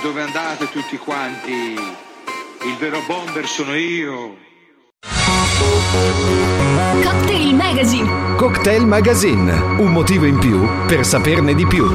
dove andate tutti quanti? Il vero bomber sono io. Cocktail Magazine. Cocktail Magazine, un motivo in più per saperne di più.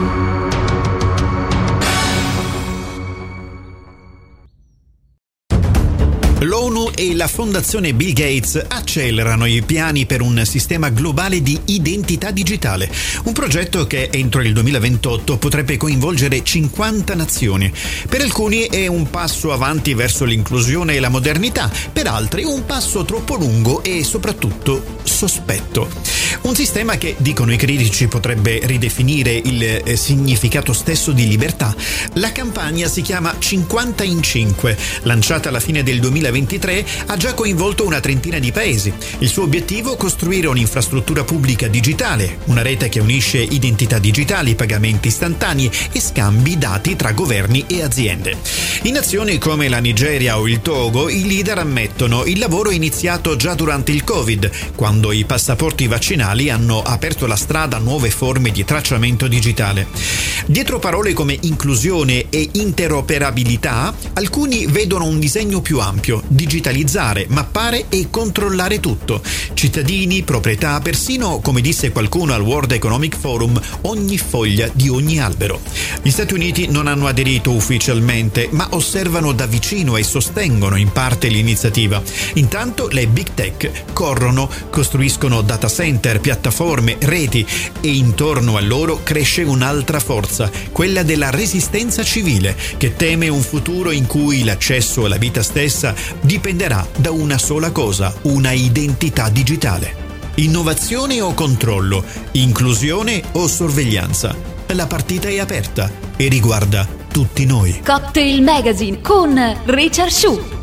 L'ONU e la Fondazione Bill Gates accelerano i piani per un sistema globale di identità digitale, un progetto che entro il 2028 potrebbe coinvolgere 50 nazioni. Per alcuni è un passo avanti verso l'inclusione e la modernità, per altri un passo troppo lungo e soprattutto sospetto. Un sistema che, dicono i critici, potrebbe ridefinire il significato stesso di libertà. La campagna si chiama 50 in 5, lanciata alla fine del 2023, ha già coinvolto una trentina di paesi. Il suo obiettivo: costruire un'infrastruttura pubblica digitale, una rete che unisce identità digitali, pagamenti istantanei e scambi dati tra governi e aziende. In nazioni come la Nigeria o il Togo, i leader ammettono il lavoro iniziato già durante il Covid, quando i passaporti vaccinali hanno aperto la strada a nuove forme di tracciamento digitale. Dietro parole come inclusione e interoperabilità, alcuni vedono un disegno più ampio: digitalizzare, mappare e controllare tutto. Cittadini, proprietà, persino, come disse qualcuno al World Economic Forum, ogni foglia di ogni albero. Gli Stati Uniti non hanno aderito ufficialmente, ma osservano da vicino e sostengono in parte l'iniziativa. Intanto le big tech corrono, costruiscono data center, piattaforme, reti, e intorno a loro cresce un'altra forza, quella della resistenza civile, che teme un futuro in cui l'accesso alla vita stessa dipenderà da una sola cosa: una identità digitale. Innovazione o controllo? Inclusione o sorveglianza? La partita è aperta e riguarda tutti noi. Cocktail Magazine con Richard Shu.